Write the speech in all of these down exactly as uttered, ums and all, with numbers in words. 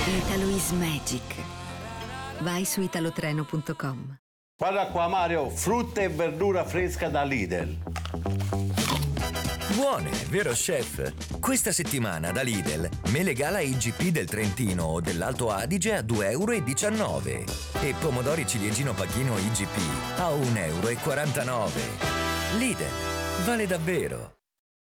Italo is magic. Vai su italotreno punto com. Guarda qua Mario, frutta e verdura fresca da Lidl. Buone, vero chef? Questa settimana da Lidl, mele gala I G P del Trentino o dell'Alto Adige a due e diciannove euro e pomodori ciliegino pacchino I G P a uno e quarantanove euro. Lidl, vale davvero.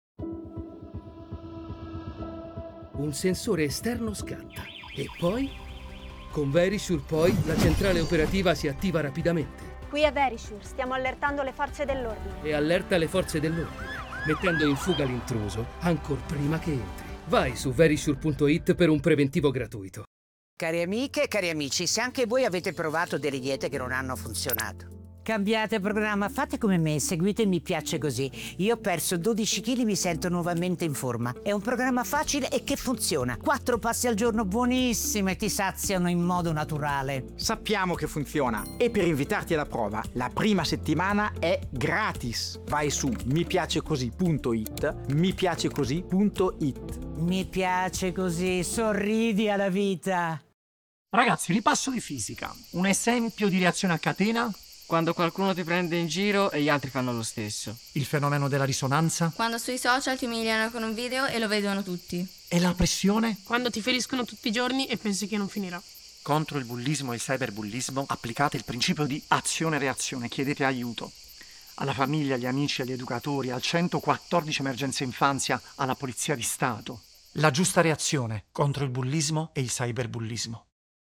Un sensore esterno scatta e poi, con Verisure poi, la centrale operativa si attiva rapidamente. Qui è Verisure, stiamo allertando le forze dell'ordine. E allerta le forze dell'ordine, mettendo in fuga l'intruso ancor prima che entri. Vai su verisure punto it per un preventivo gratuito. Cari amiche e cari amici, se anche voi avete provato delle diete che non hanno funzionato, cambiate programma, fate come me, seguite il Mi Piace Così. Io ho perso dodici chili e mi sento nuovamente in forma. È un programma facile e che funziona. Quattro passi al giorno buonissime, ti saziano in modo naturale. Sappiamo che funziona e per invitarti alla prova, la prima settimana è gratis. Vai su mi piace così punto it, mi piace così punto it. Mi piace così, sorridi alla vita. Ragazzi, ripasso di fisica. Un esempio di reazione a catena? Quando qualcuno ti prende in giro e gli altri fanno lo stesso. Il fenomeno della risonanza? Quando sui social ti umiliano con un video e lo vedono tutti. E la pressione? Quando ti feriscono tutti i giorni e pensi che non finirà. Contro il bullismo e il cyberbullismo applicate il principio di azione-reazione, chiedete aiuto. Alla famiglia, agli amici, agli educatori, al centoquattordici Emergenza Infanzia, alla Polizia di Stato. La giusta reazione contro il bullismo e il cyberbullismo.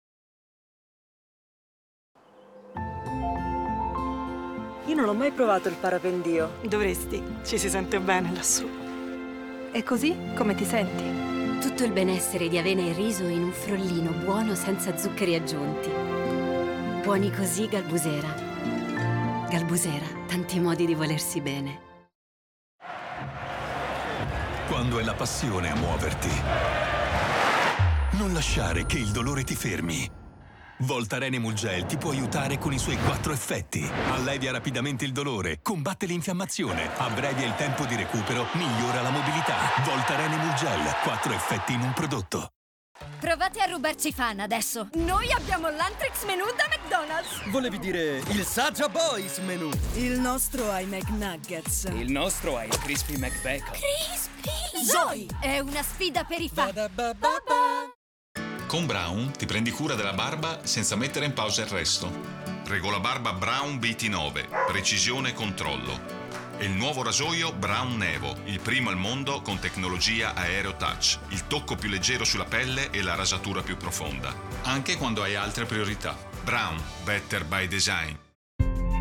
Io non ho mai provato il parapendio. Dovresti, ci si sente bene lassù. E così, come ti senti? Tutto il benessere di avena e riso in un frollino buono senza zuccheri aggiunti. Buoni così, Galbusera. Galbusera, tanti modi di volersi bene. Quando è la passione a muoverti, non lasciare che il dolore ti fermi. Voltaren Emulgel ti può aiutare con i suoi quattro effetti. Allevia rapidamente il dolore, combatte l'infiammazione, abbrevia il tempo di recupero, migliora la mobilità. Voltaren Emulgel, quattro effetti in un prodotto. Provate a rubarci fan adesso. Noi abbiamo l'Antrix menù da McDonald's. Volevi dire il Saja Boys menù. Il nostro ha i McNuggets. Il nostro ha il Crispy McBacon. Crispy Zoe! È una sfida per i fan. Con Braun ti prendi cura della barba senza mettere in pausa il resto. Regola barba Braun B T nove, precisione e controllo. E il nuovo rasoio Braun Nevo, il primo al mondo con tecnologia Aereo Touch, il tocco più leggero sulla pelle e la rasatura più profonda. Anche quando hai altre priorità. Braun, better by design.